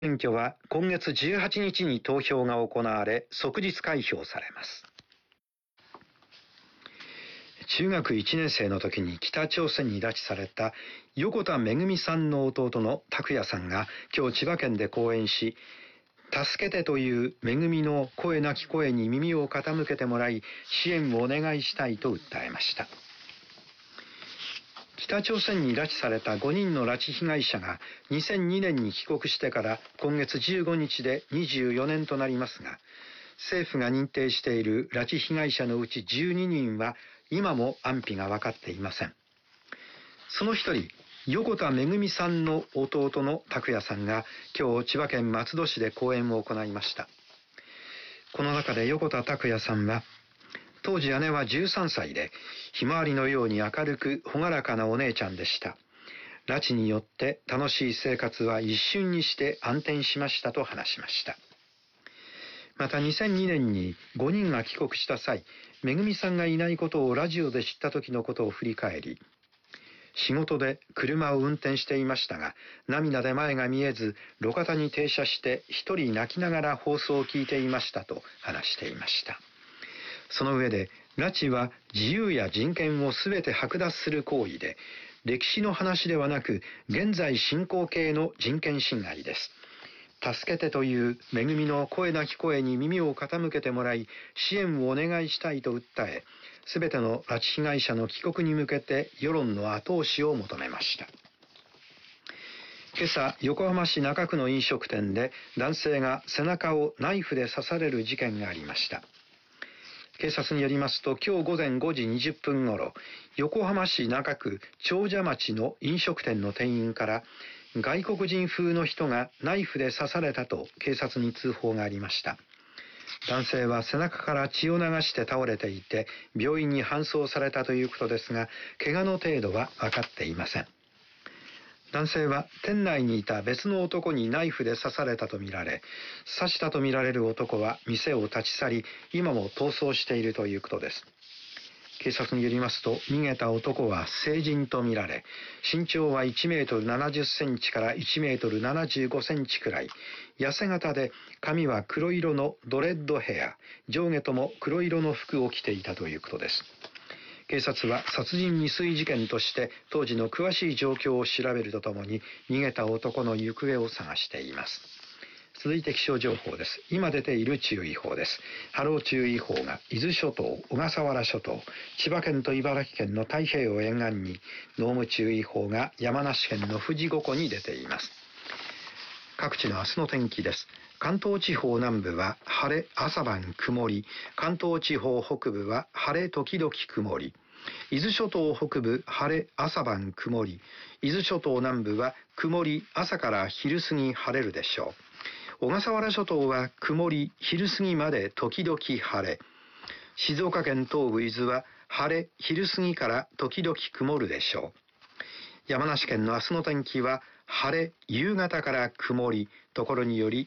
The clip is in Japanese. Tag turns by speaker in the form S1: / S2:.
S1: 選挙は今月18日に投票が行われ、即日開票されます。中学1年生の時に北朝鮮に拉致された横田めぐみさんの弟の拓也さんが今日千葉県で講演し、助けてというめぐみの声なき声に耳を傾けてもらい、支援をお願いしたいと訴えました。北朝鮮に拉致された5人の拉致被害者が2002年に帰国してから今月15日で24年となりますが、政府が認定している拉致被害者のうち12人は今も安否が分かっていません。その一人、横田めぐみさんの弟の拓也さんが今日千葉県松戸市で講演を行いました。この中で横田拓也さんは、当時姉は13歳で、ひまわりのように明るく朗らかなお姉ちゃんでした。拉致によって楽しい生活は一瞬にして暗転しましたと話しました。また2002年に5人が帰国した際、めぐみさんがいないことをラジオで知った時のことを振り返り、仕事で車を運転していましたが、涙で前が見えず、路肩に停車して一人泣きながら放送を聞いていましたと話していました。その上で、拉致は自由や人権をすべて剥奪する行為で、歴史の話ではなく、現在進行形の人権侵害です。助けてというめぐみの声なき声に耳を傾けてもらい、支援をお願いしたいと訴え、すべての拉致被害者の帰国に向けて世論の後押しを求めました。今朝、横浜市中区の飲食店で男性が背中をナイフで刺される事件がありました。警察によりますと、今日午前5時20分ごろ、横浜市中区長者町の飲食店の店員から、外国人風の人がナイフで刺されたと警察に通報がありました。男性は背中から血を流して倒れていて、病院に搬送されたということですが、怪我の程度は分かっていません。男性は店内にいた別の男にナイフで刺されたとみられ、刺したとみられる男は店を立ち去り、今も逃走しているということです。警察によりますと、逃げた男は成人とみられ、身長は1メートル70センチから1メートル75センチくらい、痩せ型で髪は黒色のドレッドヘア、上下とも黒色の服を着ていたということです。警察は殺人未遂事件として当時の詳しい状況を調べるとともに逃げた男の行方を探しています。続いて気象情報です。今出ている注意報です。波浪注意報が伊豆諸島、小笠原諸島、千葉県と茨城県の太平洋沿岸に、濃霧注意報が山梨県の富士五湖に出ています。各地の明日の天気です。関東地方南部は晴れ、朝晩曇り。関東地方北部は晴れ時々曇り。伊豆諸島北部晴れ、朝晩曇り。伊豆諸島南部は曇り、朝から昼過ぎ晴れるでしょう。小笠原諸島は曇り、昼過ぎまで時々晴れ。静岡県東部伊豆は晴れ、昼過ぎから時々曇るでしょう。山梨県の明日の天気は晴れ、夕方から曇り、ところにより